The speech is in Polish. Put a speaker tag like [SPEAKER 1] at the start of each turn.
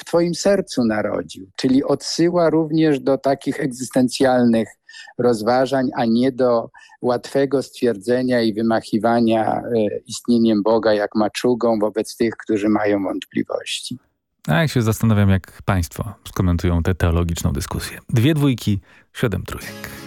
[SPEAKER 1] twoim sercu narodził. Czyli odsyła również do takich egzystencjalnych rozważań, a nie do łatwego stwierdzenia i wymachiwania istnieniem Boga jak maczugą wobec tych, którzy mają wątpliwości.
[SPEAKER 2] A ja się zastanawiam, jak państwo skomentują tę teologiczną dyskusję. 2 dwójki, 7 trójek.